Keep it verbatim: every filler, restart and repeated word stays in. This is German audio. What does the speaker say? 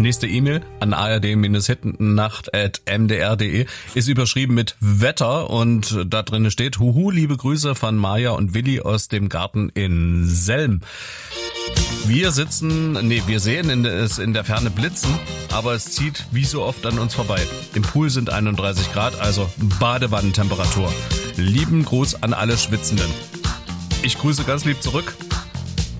Nächste E-Mail an a r d hintennacht at m d r punkt d e ist überschrieben mit Wetter und da drin steht: Huhu, liebe Grüße von Maja und Willi aus dem Garten in Selm. Wir sitzen, nee, wir sehen es in der Ferne blitzen, aber es zieht wie so oft an uns vorbei. Im Pool sind einunddreißig Grad, also Badewannentemperatur. Lieben Gruß an alle Schwitzenden. Ich grüße ganz lieb zurück.